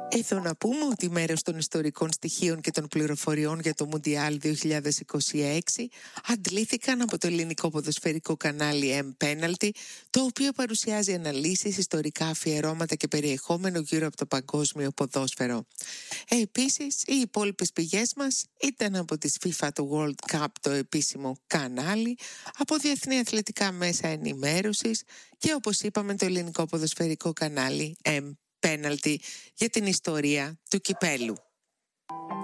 Εδώ να πούμε ότι μέρος των ιστορικών στοιχείων και των πληροφοριών για το Μουντιάλ 2026 αντλήθηκαν από το ελληνικό ποδοσφαιρικό κανάλι M-Penalty, το οποίο παρουσιάζει αναλύσεις, ιστορικά αφιερώματα και περιεχόμενο γύρω από το παγκόσμιο ποδόσφαιρο. Επίσης, οι υπόλοιπες πηγές μας ήταν από τις FIFA το World Cup, το επίσημο κανάλι, από διεθνή αθλητικά μέσα ενημέρωσης και, όπως είπαμε, το ελληνικό ποδοσφαιρικό κανάλι M-Penalty για την ιστορία του κυπέλου.